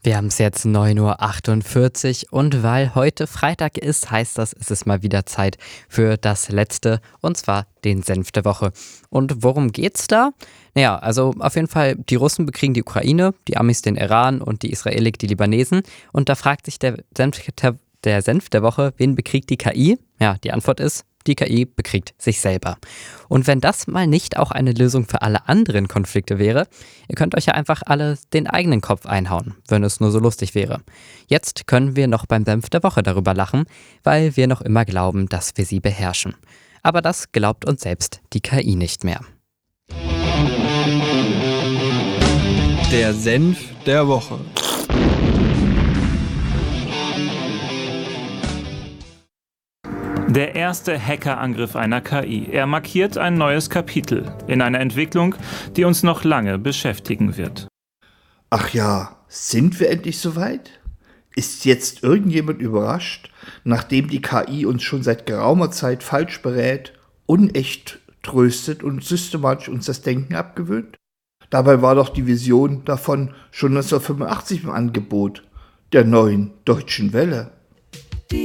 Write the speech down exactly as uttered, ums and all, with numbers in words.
Wir haben es jetzt neun Uhr achtundvierzig und weil heute Freitag ist, heißt das, es ist mal wieder Zeit für das Letzte, und zwar den Senf der Woche. Und worum geht's da? Naja, also auf jeden Fall, die Russen bekriegen die Ukraine, die Amis den Iran und die Israelik die Libanesen. Und da fragt sich der Senf der, der Senf der Woche, wen bekriegt die K I? Ja, die Antwort ist: Die K I bekriegt sich selber. Und wenn das mal nicht auch eine Lösung für alle anderen Konflikte wäre, ihr könnt euch ja einfach alle den eigenen Kopf einhauen, wenn es nur so lustig wäre. Jetzt können wir noch beim Senf der Woche darüber lachen, weil wir noch immer glauben, dass wir sie beherrschen. Aber das glaubt uns selbst die K I nicht mehr. Der Senf der Woche. Der erste Hackerangriff einer K I. Er markiert ein neues Kapitel in einer Entwicklung, die uns noch lange beschäftigen wird. Ach ja, sind wir endlich soweit? Ist jetzt irgendjemand überrascht, nachdem die K I uns schon seit geraumer Zeit falsch berät, unecht tröstet und systematisch uns das Denken abgewöhnt? Dabei war doch die Vision davon schon neunzehnhundertfünfundachtzig im Angebot, der neuen Deutschen Welle.